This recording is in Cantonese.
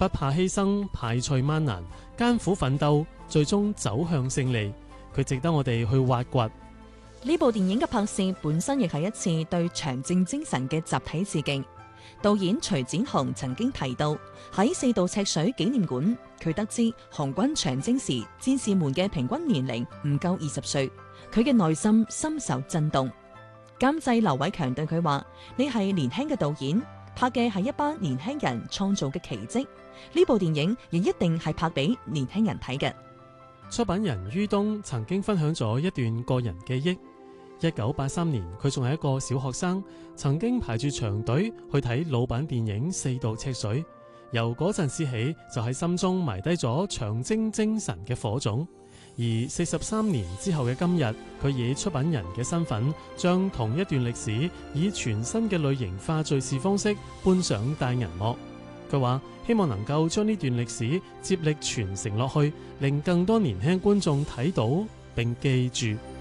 不怕犧牲，排除萬難，艱苦奮鬥，最終走向勝利。佢值得我哋去挖掘。 呢部電影嘅拍攝本身亦係一次對長征精神嘅集體致敬。導演徐展雄曾經提到，喺四道赤水紀念館，佢得知紅軍長征時戰士們嘅平均年齡唔夠20歲，佢嘅內心深受震動。監製劉偉強對佢話：你係年輕嘅導演，拍嘅係一班年輕人創造嘅奇蹟，呢部電影亦一定係拍俾年輕人睇嘅。 出品人于東曾經分享咗一段個人記憶。1983年，佢仲係一個小學生，曾經排住長隊去睇老版電影《四道赤水》，由嗰陣時起就喺心中埋低咗長征精神嘅火種。而43年之後嘅今日，佢以出品人嘅身份，將同一段歷史以全新嘅類型化敘事方式搬上大銀幕。佢話希望能夠將呢段歷史接力傳承落去，令更多年輕觀眾睇到並記住。